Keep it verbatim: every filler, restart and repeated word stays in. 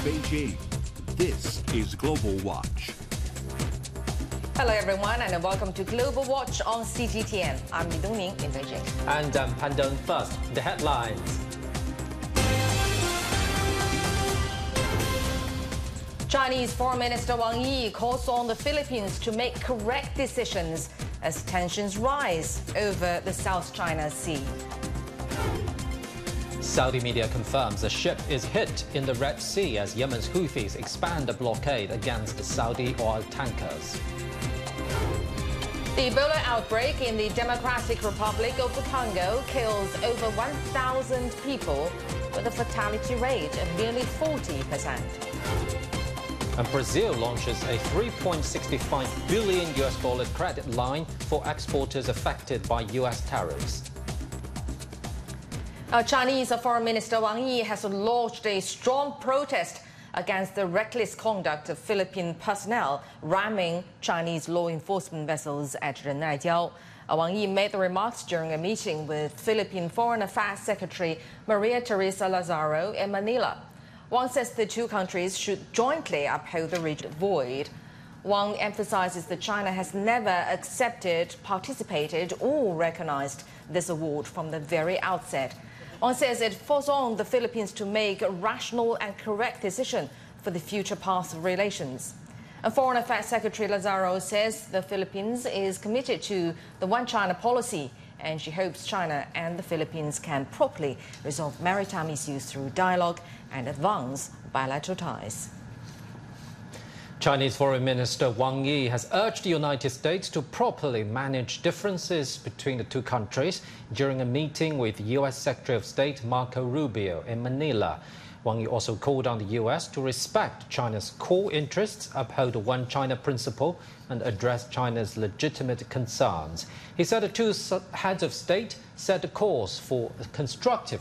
Beijing, this is Global Watch. Hello everyone and welcome to Global Watch on C G T N. I'm Li Dongning in Beijing. And I'm Pan Dong. First, the headlines. Chinese Foreign Minister Wang Yi calls on the Philippines to make correct decisions as tensions rise over the South China Sea. Saudi media confirms a ship is hit in the Red Sea as Yemen's Houthis expand the blockade against Saudi oil tankers. The Ebola outbreak in the Democratic Republic of the Congo kills over one thousand people with a fatality rate of nearly forty percent. And Brazil launches a three point six five billion U S dollar credit line for exporters affected by U S tariffs. Uh, Chinese Foreign Minister Wang Yi has launched a strong protest against the reckless conduct of Philippine personnel ramming Chinese law enforcement vessels at Renaijiao. Uh, Wang Yi made the remarks during a meeting with Philippine Foreign Affairs Secretary Maria Teresa Lazaro in Manila. Wang says the two countries should jointly uphold the region void. Wang emphasizes that China has never accepted, participated or recognized this award from the very outset. Wang says it falls on the Philippines to make a rational and correct decision for the future path of relations. And Foreign Affairs Secretary Lazaro says the Philippines is committed to the One China policy, and she hopes China and the Philippines can properly resolve maritime issues through dialogue and advance bilateral ties. Chinese Foreign Minister Wang Yi has urged the United States to properly manage differences between the two countries during a meeting with U S Secretary of State Marco Rubio in Manila. Wang Yi also called on the U S to respect China's core interests, uphold the One China principle, and address China's legitimate concerns. He said the two heads of state set the course for constructive